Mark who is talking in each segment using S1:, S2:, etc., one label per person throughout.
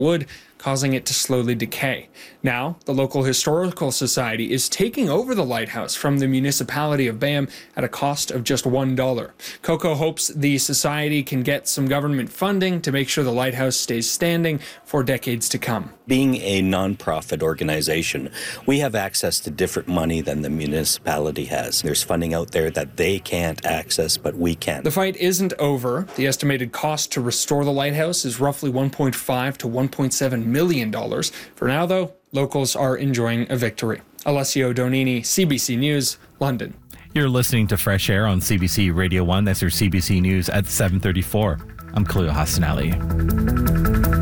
S1: wood, causing it to slowly decay. Now, the local historical society is taking over the lighthouse from the municipality of Bayham at a cost of just $1. Coco hopes the society can get some government funding to make sure the lighthouse stays standing for decades to come.
S2: Being a nonprofit organization, we have access to different money than the municipality has. There's funding out there that they can't access, but we can.
S1: The fight isn't over. The estimated cost to restore the lighthouse is roughly $1.5 to $1.7 million. For now, though, locals are enjoying a victory. Alessio Donini, CBC News, London.
S3: You're listening to Fresh Air on CBC Radio 1. That's your CBC News at 7:34. I'm Khalil Hassanali.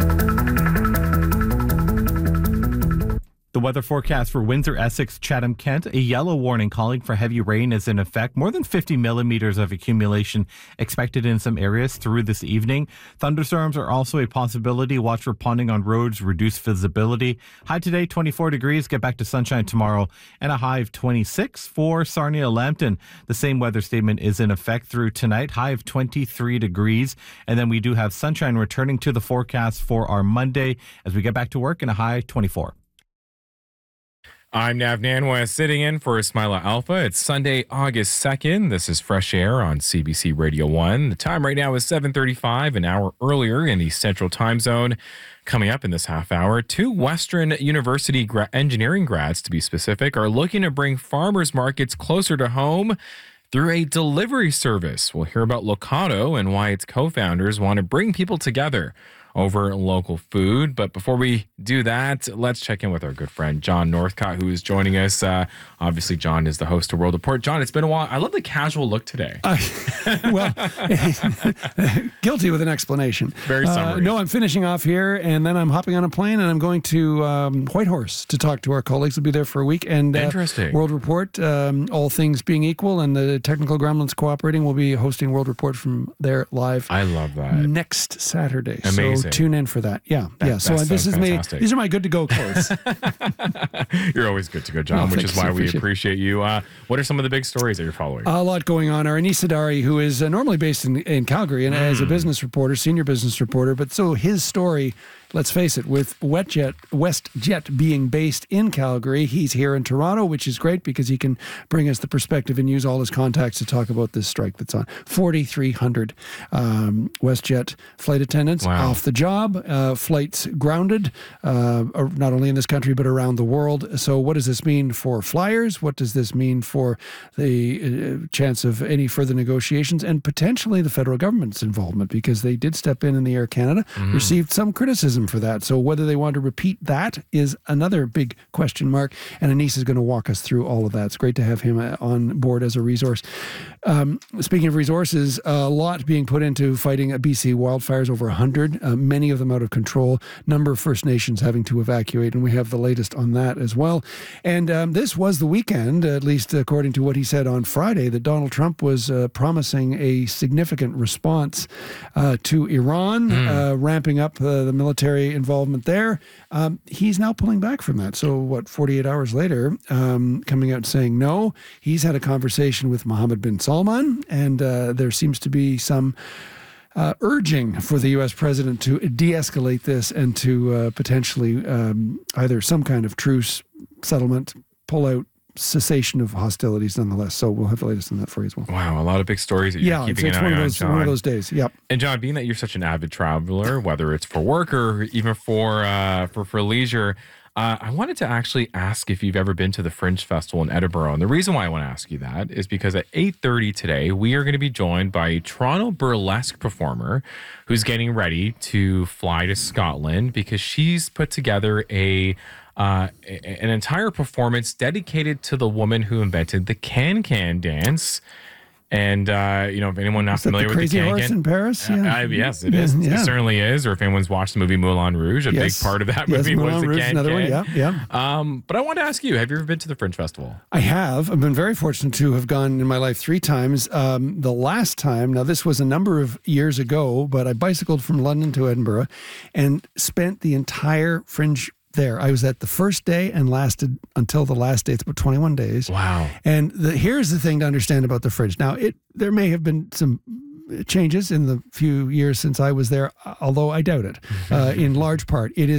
S3: The weather forecast for Windsor, Essex, Chatham, Kent. A yellow warning calling for heavy rain is in effect. More than 50 millimeters of accumulation expected in some areas through this evening. Thunderstorms are also a possibility. Watch for ponding on roads, reduced visibility. High today, 24 degrees. Get back to sunshine tomorrow. And a high of 26 for Sarnia, Lambton. The same weather statement is in effect through tonight. High of 23 degrees. And then we do have sunshine returning to the forecast for our Monday as we get back to work in a high 24.
S4: I'm Nav Nanwa, sitting in for Ismaila Alpha. It's Sunday, August 2nd. This is Fresh Air on CBC Radio 1. The time right now is 7:35, an hour earlier in the Central Time Zone. Coming up in this half hour, 2 Western University engineering grads, to be specific, are looking to bring farmers markets closer to home through a delivery service. We'll hear about Locado and why its co-founders want to bring people together over local food. But before we do that, let's check in with our good friend John Northcott, who is joining us. Obviously, John is the host of World Report. John, it's been a while. I love the casual look today.
S5: Well, guilty with an explanation.
S4: Very summary.
S5: No, I'm finishing off here, and then I'm hopping on a plane, and I'm going to Whitehorse to talk to our colleagues. We'll be there for a week. And
S4: interesting.
S5: World Report, all things being equal, and the technical gremlins cooperating, we'll be hosting World Report from there live.
S4: I love that.
S5: Next Saturday.
S4: Amazing.
S5: So tune in for that. Yeah. So this is
S4: fantastic.
S5: these are my good to go quotes.
S4: You're always good to go, John, which is why we appreciate you. What are some of the big stories that you're following?
S5: A lot going on. Our Anis Sadari, who is normally based in Calgary and as a business reporter, senior business reporter, but so his story, let's face it, with WestJet being based in Calgary, he's here in Toronto, which is great because he can bring us the perspective and use all his contacts to talk about this strike that's on. 4,300 WestJet flight attendants off the job, flights grounded, not only in this country but around the world. So what does this mean for flyers? What does this mean for the chance of any further negotiations and potentially the federal government's involvement? Because they did step in the Air Canada, received some criticism for that. So whether they want to repeat that is another big question mark. And Anis is going to walk us through all of that. It's great to have him on board as a resource. Speaking of resources, a lot being put into fighting BC wildfires, over 100, many of them out of control, number of First Nations having to evacuate. And we have the latest on that as well. And this was the weekend, at least according to what he said on Friday, that Donald Trump was promising a significant response to Iran, ramping up the military involvement there. He's now pulling back from that. So 48 hours later, coming out saying no. He's had a conversation with Mohammed bin Salman, and there seems to be some urging for the U.S. president to de-escalate this and to potentially either some kind of truce, settlement, pull out, cessation of hostilities nonetheless. So we'll have the latest on that for you as well.
S4: Wow, a lot of big stories that you're keeping an eye on, John.
S5: One of those days, yep.
S4: And John, being that you're such an avid traveler, whether it's for work or even for leisure, I wanted to actually ask if you've ever been to the Fringe Festival in Edinburgh. And the reason why I want to ask you that is because at 8:30 today, we are going to be joined by a Toronto burlesque performer who's getting ready to fly to Scotland because she's put together an entire performance dedicated to the woman who invented the can-can dance. And, if anyone not familiar with the
S5: Crazy Horse in Paris? Yeah.
S4: Yes, it is. Yeah. It certainly is. Or if anyone's watched the movie Moulin Rouge, a big part of that movie was the can-can.
S5: Another one, yeah.
S4: But I want to ask you, have you ever been to the Fringe Festival?
S5: I have. I've been very fortunate to have gone in my life 3 times. The last time, now this was a number of years ago, but I bicycled from London to Edinburgh and spent the entire Fringe there. I was at the first day and lasted until the last day. It's about 21 days.
S4: Wow.
S5: And here's the thing to understand about the Fringe. Now, there may have been some changes in the few years since I was there, although I doubt it. In large part, it is